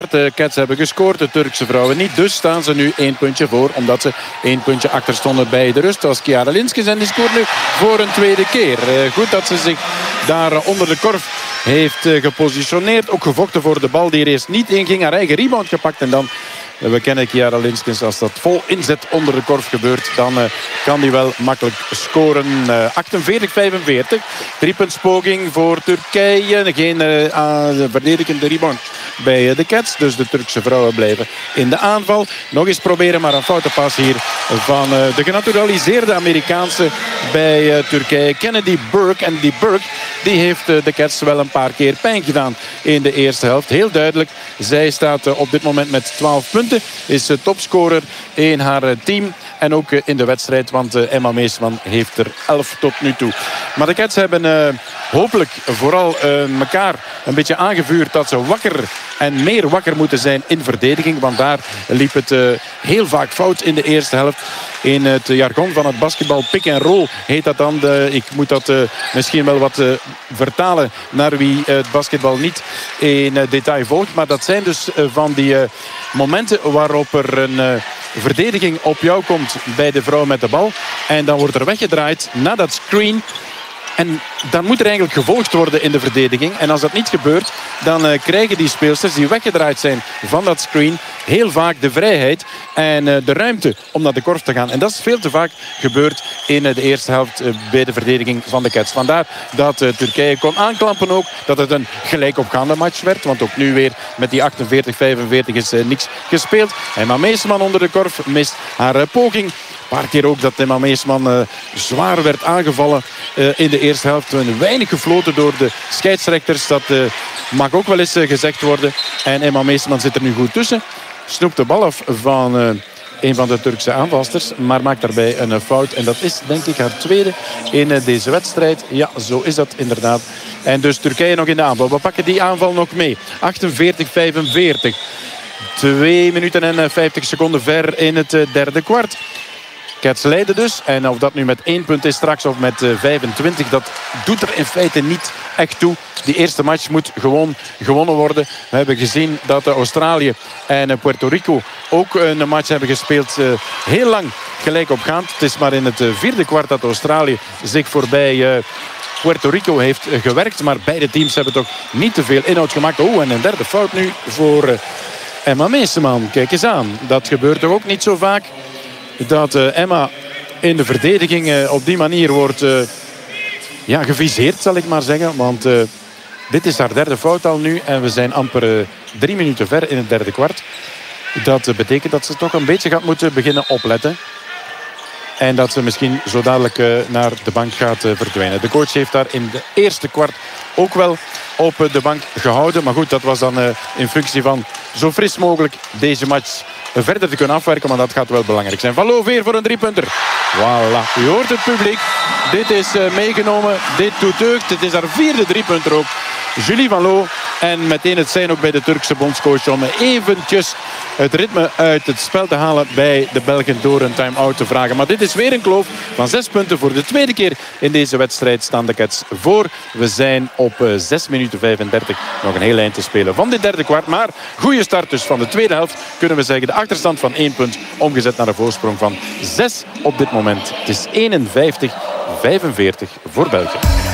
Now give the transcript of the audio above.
De Cats hebben gescoord, de Turkse vrouwen niet. Dus staan ze nu 1 puntje voor, omdat ze 1 puntje achter stonden bij de rust. Dat was Chiara Linskens en die scoort nu voor een tweede keer. Goed dat ze zich daar onder de korf heeft gepositioneerd. Ook gevochten voor de bal die er eerst niet in ging. Haar eigen rebound gepakt en dan... We kennen Chiara Linskens, als dat vol inzet onder de korf gebeurt, dan kan die wel makkelijk scoren. 48-45. Driepuntspoging voor Turkije. Geen verdedigende rebound bij de Cats. Dus de Turkse vrouwen blijven in de aanval. Nog eens proberen, maar een foute pas hier van de genaturaliseerde Amerikaanse bij Turkije. Kennedy Burke. En die Burke die heeft de Cats wel een paar keer pijn gedaan in de eerste helft. Heel duidelijk. Zij staat op dit moment met 12 punten. Is topscorer in haar team. En ook in de wedstrijd, want Emma Meesman heeft er 11 tot nu toe. Maar de Cats hebben hopelijk vooral elkaar een beetje aangevuurd dat ze wakker en meer wakker moeten zijn in verdediging. Want daar liep het heel vaak fout in de eerste helft. In het jargon van het basketbal pick and roll heet dat dan. Ik moet dat misschien wel wat vertalen naar wie het basketbal niet in detail volgt. Maar dat zijn dus van die momenten waarop er een verdediging op jou komt bij de vrouw met de bal. En dan wordt er weggedraaid na dat screen. En dan moet er eigenlijk gevolgd worden in de verdediging. En als dat niet gebeurt, dan krijgen die speelsters die weggedraaid zijn van dat screen heel vaak de vrijheid en de ruimte om naar de korf te gaan. En dat is veel te vaak gebeurd in de eerste helft bij de verdediging van de Cats. Vandaar dat Turkije kon aanklampen ook. Dat het een gelijkopgaande match werd. Want ook nu weer met die 48-45 is niks gespeeld. Emma Meesman onder de korf mist haar poging. Een paar keer ook dat Emma Meesman zwaar werd aangevallen in de eerste helft. Weinig gefloten door de scheidsrechters. Dat mag ook wel eens gezegd worden. En Emma Meesman zit er nu goed tussen. Snoept de bal af van een van de Turkse aanvalsters. Maar maakt daarbij een fout. En dat is denk ik haar tweede in deze wedstrijd. Ja, zo is dat inderdaad. En dus Turkije nog in de aanval. We pakken die aanval nog mee. 48-45. 2 minuten en 50 seconden ver in het derde kwart. Cats leiden dus. En of dat nu met 1 punt is straks of met 25, dat doet er in feite niet echt toe. Die eerste match moet gewoon gewonnen worden. We hebben gezien dat Australië en Puerto Rico ook een match hebben gespeeld. Heel lang gelijkopgaand. Het is maar in het vierde kwart dat Australië zich voorbij Puerto Rico heeft gewerkt. Maar beide teams hebben toch niet te veel inhoud gemaakt. Oh, en een derde fout nu voor Emma Meesman. Kijk eens aan. Dat gebeurt toch ook niet zo vaak. Dat Emma in de verdediging op die manier wordt geviseerd, zal ik maar zeggen. Want dit is haar derde fout al nu. En we zijn amper 3 minuten ver in het derde kwart. Dat betekent dat ze toch een beetje gaat moeten beginnen opletten. En dat ze misschien zo dadelijk naar de bank gaat verdwijnen. De coach heeft daar in de eerste kwart ook wel op de bank gehouden. Maar goed, dat was dan in functie van zo fris mogelijk deze match verder te kunnen afwerken. Maar dat gaat wel belangrijk zijn. Van Loo weer voor een 3-punter. Voilà, u hoort het publiek. Dit is meegenomen. Dit doet deugd. Het is haar 4e 3-punter ook. Julie Van Loo. En meteen het zijn ook bij de Turkse bondscoach om eventjes het ritme uit het spel te halen bij de Belgen door een time-out te vragen. Maar dit is weer een kloof van 6 punten. Voor de tweede keer in deze wedstrijd staan de Cats voor. We zijn op 6 minuten 35. Nog een heel eind te spelen van dit derde kwart. Maar goede start dus van de tweede helft. Kunnen we zeggen de achterstand van 1 punt omgezet naar een voorsprong van 6 op dit moment. Het is 51-45 voor België.